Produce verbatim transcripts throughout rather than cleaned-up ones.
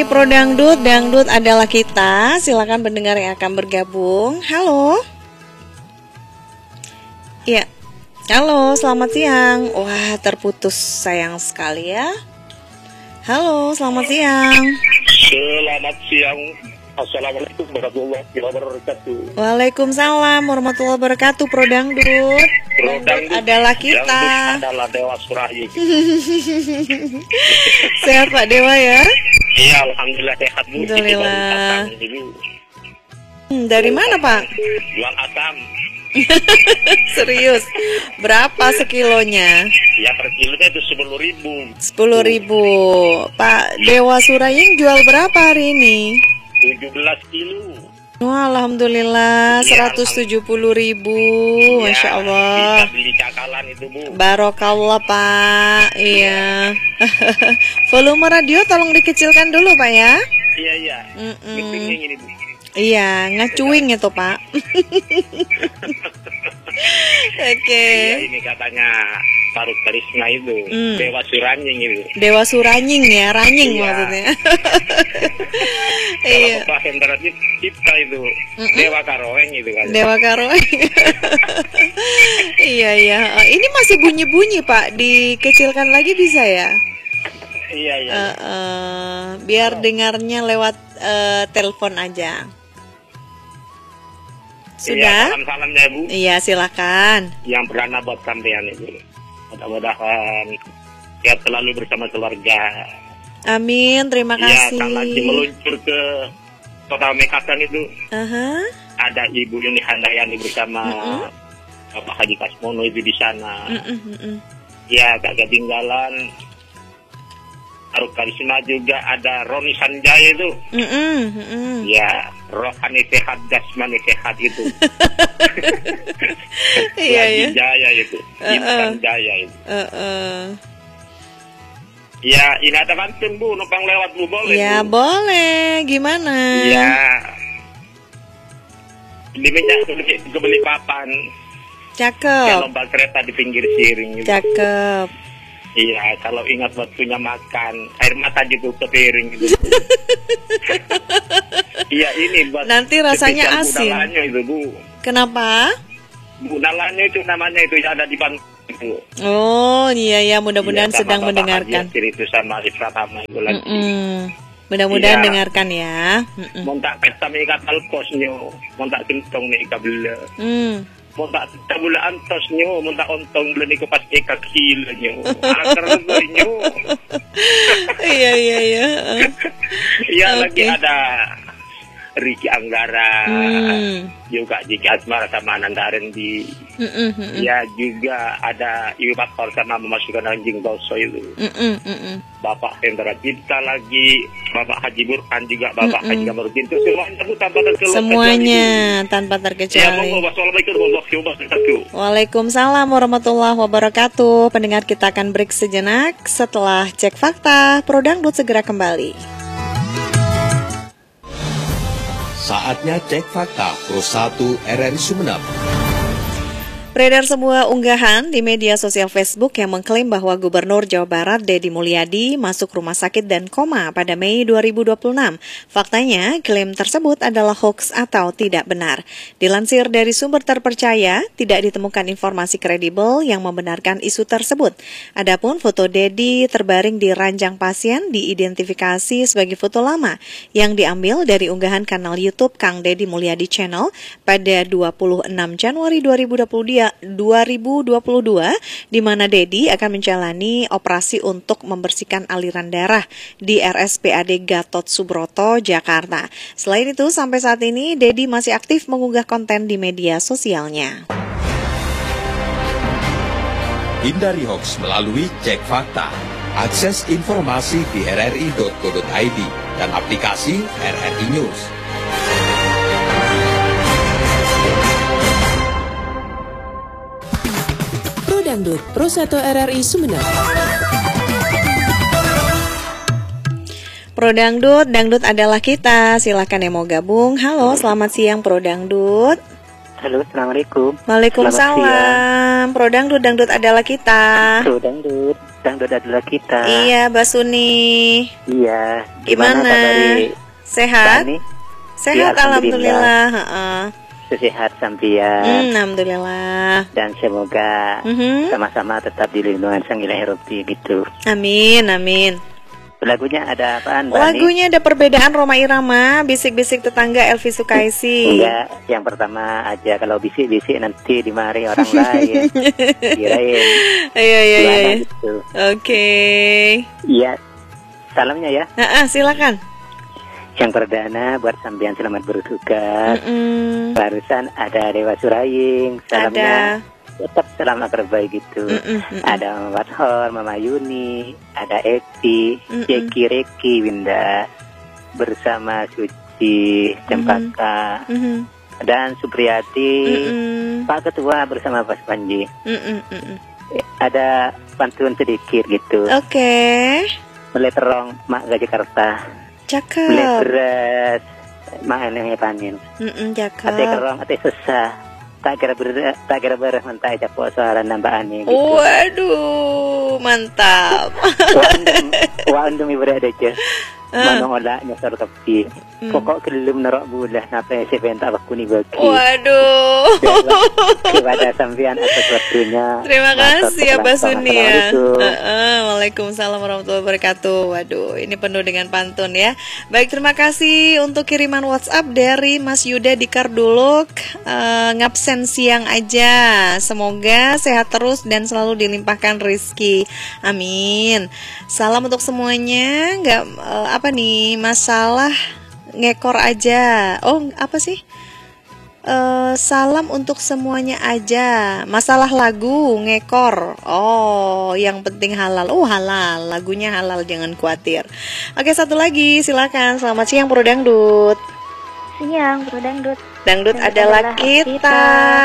Pro Dangdut, Dangdut adalah kita. Silakan pendengar yang akan bergabung. Halo. Ya. Halo, selamat siang. Wah, terputus sayang sekali ya. Halo, selamat siang. Selamat siang. Assalamualaikum warahmatullahi wabarakatuh. Waalaikumsalam warahmatullahi wabarakatuh. Pro Dangdut, Pro Dangdut adalah kita. Dangdut adalah Dewa Suraya. Sehat Pak Dewa ya? Iya, alhamdulillah sehat Bu. Alhamdulillah. Hmm, dari mana Pak? Jual asam. Serius? Berapa sekilonya? Ya per kilonya itu sepuluh ribu. Sepuluh ribu. Pak Dewa Suraying jual berapa hari ini? Tujuh belas kilo. Wah, alhamdulillah, Ya, seratus tujuh puluh ribu, ya, Masya Allah. Bisa beli cakalan itu Bu. Barokallah Pak. Iya. Volume radio tolong dikecilkan dulu Pak ya. Iya iya. Mm-mm. Pentingnya ini Bu. Iya, ngacuing itu Pak. Oke. Iya, ini katanya Parut Karisma itu, Hmm. Dewa Suranying itu. Dewa Suranying ya, Ranying Iya. maksudnya. Kalau Iya. Pak Hendra kita itu Dewa Karoeng itu kan. Dewa Karoeng. Iya iya. Oh, ini masih bunyi-bunyi Pak, dikecilkan lagi bisa ya? Iya iya. Eh, eh, biar dengarnya lewat eh, telepon aja. Iya, Sudah? salam-salamnya Bu. Iya, silakan. Yang perdana buat sampean itu. Mudah-mudahan ya selalu bersama keluarga. Amin, terima Ya, kasih. kan lagi meluncur ke Kota Mekasan itu. Aha. Ada Ibu Yuni Handayani bersama Mm-mm. Bapak Haji Kasmono itu di sana. Mm-mm, mm-mm. Ya, gak ketinggalan. Parut Karisma juga ada Roni Sanjaya itu. Mm-mm, mm-mm. Ya, rohani sehat, jasmani sehat itu. Iya Lagi ya. Jaya itu, Intan Jaya itu. Eh, eh. Ya, ini ada pantun Bu, numpang lewat Bu boleh Ya Bu? boleh. Gimana? Ya, diminta kebeli, kebeli papan. Ya, Cakep. lomba kereta di pinggir siring gitu. Cakep. Iya, kalau ingat waktunya makan, air mata gitu ke piring gitu. Iya, ini buat Nanti rasanya spesial asin. Budalanyo itu Bu. Kenapa? Budalanyo itu namanya itu ya ada di pantun itu. Oh iya ya, mudah-mudahan Iya, sama sedang Bapak mendengarkan. Haji Asir itu sama Arif Pratama itu lagi. Mm-mm. Mudah-mudahan Iya. dengarkan ya. Mm-mm. Montak pesta mika talkosnyo, montak kentong mika bela. Mm. Montak tabula antosnyo, montak ontong bela niko pas eka kilonyo. Akar nyo. Iya iya iya. Iya, Oke. lagi ada Riki Anggara, Hmm. juga Jika Asmara sama Ananda Arendi. Mm-mm, mm-mm. Ya, juga ada Ibu Bakor sama memasukkan anjing Doso itu. Mm-mm, mm-mm. Bapak Hendra Cipta lagi, Bapak Haji Burhan juga, Bapak Mm-mm. Haji Kamarudin itu semuanya Bu tanpa terkecuali. Semuanya tanpa Ya, terkecuali. monggo. Wassalamualaikum warahmatullahi wabarakatuh. Waalaikumsalam warahmatullahi wabarakatuh. Pendengar, kita akan break sejenak. Setelah cek fakta, Pro Dangdut segera kembali. Saatnya cek fakta Pro satu R R I Sumeneb. Beredar sebuah unggahan di media sosial Facebook yang mengklaim bahwa Gubernur Jawa Barat Deddy Mulyadi masuk rumah sakit dan koma pada Mei dua ribu dua puluh enam. Faktanya, klaim tersebut adalah hoaks atau tidak benar. Dilansir dari sumber terpercaya, tidak ditemukan informasi kredibel yang membenarkan isu tersebut. Adapun foto Deddy terbaring di ranjang pasien diidentifikasi sebagai foto lama yang diambil dari unggahan kanal YouTube Kang Deddy Mulyadi Channel pada dua puluh enam Januari dua ribu dua puluh dua dua ribu dua puluh dua, di mana Deddy akan menjalani operasi untuk membersihkan aliran darah di R S P A D Gatot Subroto, Jakarta. Selain itu, sampai saat ini Deddy masih aktif mengunggah konten di media sosialnya. Hindari hoaks melalui cek fakta. Akses informasi di r r i titik co titik i d dan aplikasi R R I News. Pro Dangdut, Pro satu R R I Sumeneb. Pro Dangdut, Dangdut adalah kita. Silakan yang mau gabung. Halo, selamat siang Pro Dangdut. Halo, Assalamualaikum. Waalaikumsalam. Pro Dangdut, Dangdut adalah kita. Pro Dangdut, Dangdut adalah kita. Iya, Mbak Suni. Iya. Gimana? Kabari Sehat? Bani? Sehat, Ya, alhamdulillah. Heeh. Sehat sampian. Hmm, alhamdulillah. Dan semoga Mhm. sama-sama tetap di lindungan Sang Ilahi Rabbi gitu. Amin, amin. Lagunya ada apaan, Bani? Lagunya ada perbedaan Rhoma Irama, bisik-bisik tetangga Elvi Sukaisi. Enggak, yang pertama aja kalau bisik-bisik nanti dimari orang lain. Kirain. Iya, iya, iya. Gimana iya. gitu. Oke. Iya. Salamnya ya. Ah, ah, silakan. Yang perdana buat sampean selamat bertugas. Mm-mm. Barusan ada Dewa Suraying, salamnya tetap salam akrabai gitu. Mm-mm, mm-mm. Ada Mama Bathor, Mama Yuni, ada Eti, Mm-mm. Jeki Reki Winda, bersama Suci, Cempaka, Mhm. dan Supriyati, Mm-mm. Pak Ketua bersama Pak Panji. Mm-mm, mm-mm. Eh, Ada pantun sedikit gitu. Oke. Mulai terong Mak Gajah Jakarta, mulai Cakep. beras Mak Eneng Panin. Mm-mm, Ate cakep. kerong, ate susah. Tak kira ber, tak kira berah mentai capok suara nambah aneh gitu. Waduh, mantap. Wa andum, wa andum ibu ada je. Ah. Manong olah nyasar kapi. Mm. Pokok kelum nerok bulah napa yang saya pentak aku ni bagi. Waduh. Kepada sampean atas waktunya. Terima kasih ya Mbak Suni ya. Assalamualaikum. Heeh, Waalaikumsalam warahmatullahi wabarakatuh. Waduh, ini penuh dengan pantun ya. Baik, terima kasih untuk kiriman WhatsApp dari Mas Yuda di Karduluk. Eh, ngabsen siang aja. Semoga sehat terus dan selalu dilimpahkan rezeki. Amin. Salam untuk semuanya. Nggak eh, apa nih masalah ngekor aja. Oh, apa sih? Eh, salam untuk semuanya aja. Masalah lagu ngekor. Oh, yang penting halal. Oh, halal. Lagunya halal, jangan khawatir. Oke, satu lagi, silakan. Selamat siang Pro Dangdut. Siang, Pro Dangdut. Dangdut Dangdut adalah adalah kita. kita.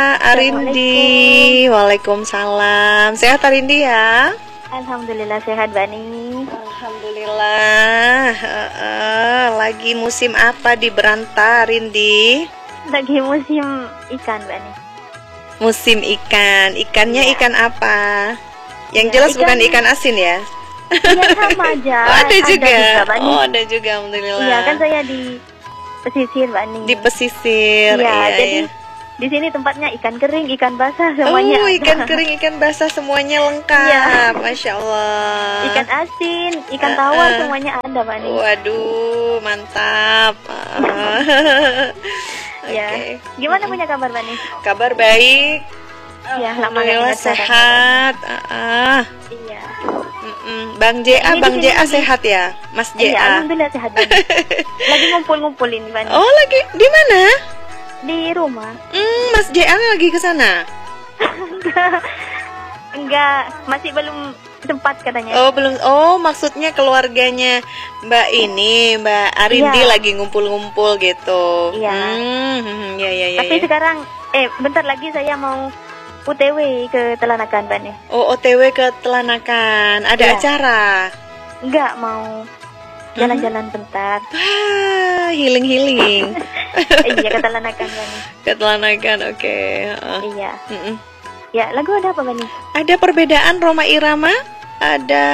Arindi. Waalaikumsalam. Sehat Arindi ya? Alhamdulillah sehat, Bani. Alhamdulillah. Heeh, lagi musim apa di Beranta, Arindi? Lagi musim ikan, Bani. Musim ikan. Ikannya Iya. ikan apa? Yang Ya, jelas ikan- bukan ikan asin ya? Iya, sama aja. Oh, ada juga. Bani. Oh, ada juga, alhamdulillah. Iya, kan saya di pesisir, Bani. Di pesisir. Iya, iya, jadi iya. di sini tempatnya ikan kering, ikan basah semuanya. Oh, ada. ikan kering, ikan basah semuanya lengkap. Iya. Masya Allah. Ikan asin, ikan Uh, tawar uh. semuanya ada, Bani. Waduh, mantap. Ah. Ya. Oke. Gimana punya kabar, Bani? Kabar baik. Iya, lama nggak Alhamdulillah dengar suaranya, sehat. Ah, ah. Iya. Mm-mm. Bang J A, Ini Bang di J sini A lagi. sehat ya, Mas J Iya, A. alhamdulillah sehat, Bani. Lagi ngumpul-ngumpul ini, Bani. Oh, lagi di mana? Di rumah. Hmm, Mas J A lagi ke sana. Enggak, masih belum sempat katanya. Oh, belum. Oh, maksudnya keluarganya Mbak ini, Mbak Arindi Iya. lagi ngumpul-ngumpul gitu. Iya. Hmm, hmm, ya ya ya. Tapi ya. sekarang, eh bentar lagi saya mau U T W ke Telanakan, Bani. Oh, O T W ke Telanakan. Ada Iya. acara. Enggak, mau jalan-jalan bentar. Ah, healing-healing. Iya, ke Telanakan, Bani. Ke Telanakan, oke. Heeh. Iya. Mm-mm. Ya, lagu ada apa, Bani? Ada perbedaan Rhoma Irama, ada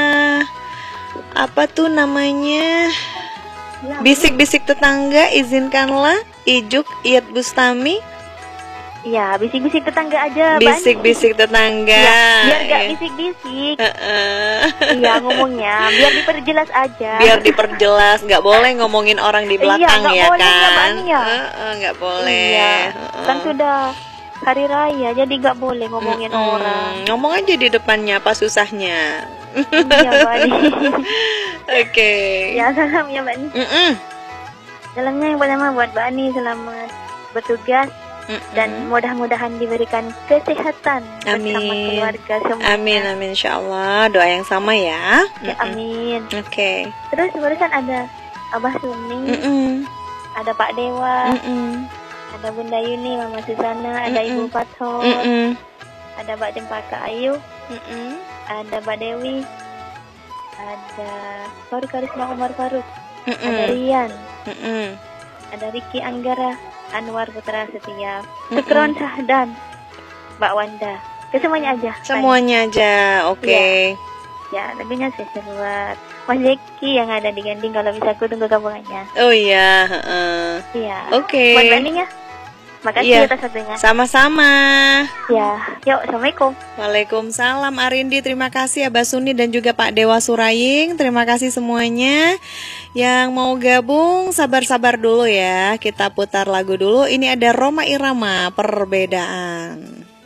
apa tuh namanya? Bisik-bisik tetangga, izinkanlah, Ijuk Iyat Bustami, Iya, bisik-bisik tetangga aja, Bani. bisik-bisik tetangga. Iya, biar gak Iya. bisik-bisik. Heeh. Iya, ngomongnya biar diperjelas aja. Biar diperjelas, nggak boleh ngomongin orang di Iya, belakang nggak ya boleh ya, kan? Bani, ya. Heeh, nggak boleh. Iya, Heeh. kan sudah hari raya, jadi gak boleh ngomongin Mm-mm. orang. Ngomong aja di depannya, apa susahnya? Iya, Bani. Oke. Ya, salam ya, Bani. Mm-mm. Salamnya yang pertama buat Bani, selamat bertugas Mm-mm. dan mudah-mudahan diberikan kesehatan bersama Amin. keluarga semua. Amin, amin, insya Allah. Doa yang sama ya. Ya, Mm-mm. amin. Oke. Terus barusan ada Abah Suni, Mm-mm. ada Pak Dewa, Mm-mm. ada Bunda Yuni, Mama Susana, ada Mm-mm. Ibu Fathor, Mm-mm. ada Mbak Cempaka Ayu, Mm-mm. ada Mbak Dewi, ada Faruk Karisma Umar Faruk, ada Mm-mm. Rian, Mm-mm. ada Riki Anggara, Anwar Putra Setia, Sukron Sahdan, Mbak Wanda. Ke semuanya aja. Semuanya aja, oke. Okay. Ya, lagunya spesial buat Mas Zeki yang ada di Gending. Kalau bisa aku tunggu gabungannya. Oh iya, uh, iya. Oke. Okay. Buat Banding ya. Makasih iya. atas satunya. Sama-sama. Ya, yuk, assalamualaikum. Waalaikumsalam Arindi, terima kasih Abah Suni dan juga Pak Dewa Suraying. Terima kasih semuanya. Yang mau gabung sabar-sabar dulu ya. Kita putar lagu dulu. Ini ada Rhoma Irama, Perbedaan.